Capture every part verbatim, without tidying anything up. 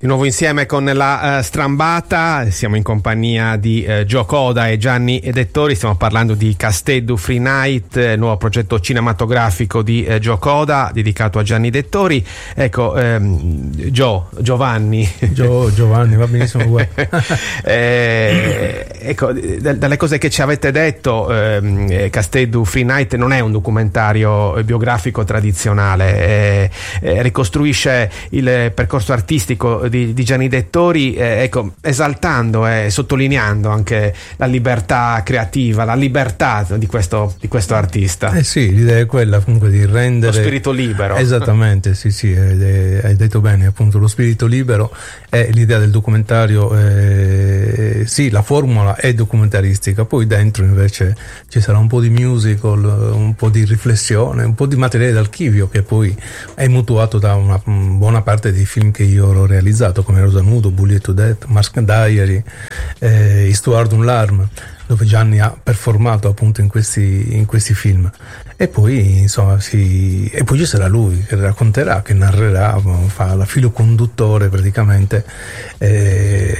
Di nuovo insieme con la uh, Strambata, siamo in compagnia di uh, Gio Coda e Gianni Dettori, stiamo parlando di Casteddu Free Night, eh, nuovo progetto cinematografico di uh, Gio Coda dedicato a Gianni Dettori. Ecco, ehm, Gio, Giovanni. Gio, Giovanni, va benissimo uguale. eh, ecco, d- dalle cose che ci avete detto, ehm, Casteddu Free Night non è un documentario biografico tradizionale, eh, eh, ricostruisce il percorso artistico Di, di Gianni Dettori, eh, ecco, esaltando e eh, sottolineando anche la libertà creativa, la libertà di questo, di questo artista. Eh sì, l'idea è quella comunque di rendere lo spirito libero. Esattamente, sì, sì, eh, hai detto bene, appunto, lo spirito libero è l'idea del documentario. Eh, sì, la formula è documentaristica, poi dentro invece ci sarà un po' di musical, un po' di riflessione, un po' di materiale d'archivio che poi è mutuato da una buona parte dei film che io ho realizzato, come Rosa Nudo, Bullet to Death, Mask Diary, eh, Histoire d'un larme, dove Gianni ha performato appunto in questi, in questi film. E poi insomma si, e poi ci sarà lui che racconterà, che narrerà, fa la filo conduttore praticamente, eh,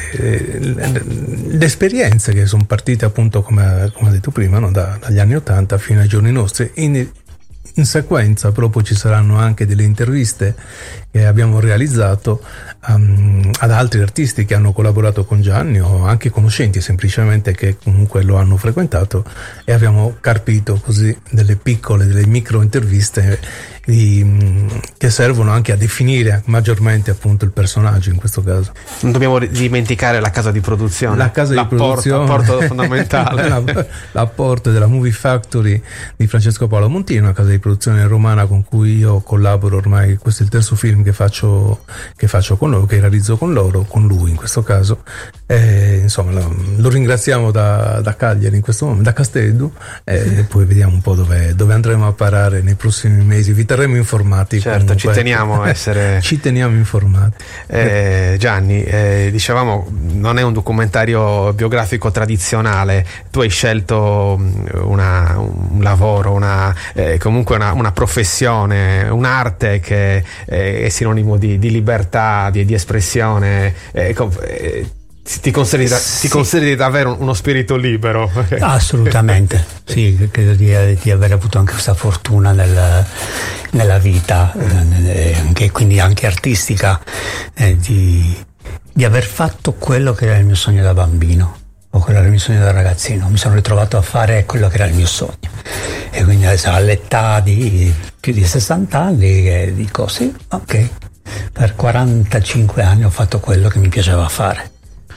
le esperienze che sono partite appunto, come, come ho detto prima, no? da, dagli anni ottanta fino ai giorni nostri. In, In sequenza proprio ci saranno anche delle interviste che abbiamo realizzato um, ad altri artisti che hanno collaborato con Gianni, o anche conoscenti semplicemente che comunque lo hanno frequentato, e abbiamo carpito così delle piccole, delle micro interviste di, che servono anche a definire maggiormente appunto il personaggio in questo caso. Non dobbiamo dimenticare la casa di produzione, la casa l'apporto, di produzione, l'apporto fondamentale. L'apporto della Movie Factory di Francesco Paolo Montini, una casa di produzione romana con cui io collaboro ormai. Questo è il terzo film che faccio che faccio con loro, che realizzo con loro, con lui in questo caso. E, insomma, lo, lo ringraziamo da, da Cagliari in questo momento, da Casteddu, e poi vediamo un po' dove, dove andremo a parare nei prossimi mesi. Vi terremo informati. Certo, comunque. Ci teniamo a essere ci teniamo informati. eh, Gianni, eh, dicevamo, non è un documentario biografico tradizionale, tu hai scelto una, un lavoro, una, eh, comunque una, una professione, un'arte che eh, è sinonimo di, di libertà, di, di espressione, eh, eh, ti consideri, sì. ti consideri davvero uno spirito libero? Assolutamente, sì, credo di, di aver avuto anche questa fortuna nel, nella vita, eh, anche, quindi anche artistica, eh, di, di aver fatto quello che era il mio sogno da bambino, o quello che era il mio sogno da ragazzino. Mi sono ritrovato a fare quello che era il mio sogno, e quindi adesso all'età di più di sessanta anni eh, dico sì, ok, per quarantacinque anni ho fatto quello che mi piaceva fare.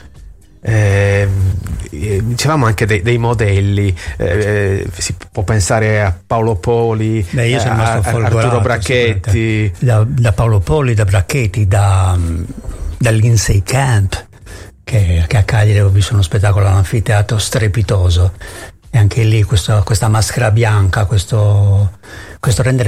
Eh, dicevamo anche dei, dei modelli, eh, si può pensare a Paolo Poli, Beh, io sono a, a Arturo Brachetti, da, da Paolo Poli, da Brachetti, da, da Lindsay Camp, che, che a Cagliari ho visto uno spettacolo all'anfiteatro strepitoso, e anche lì questo, questa maschera bianca, questo, questo rendere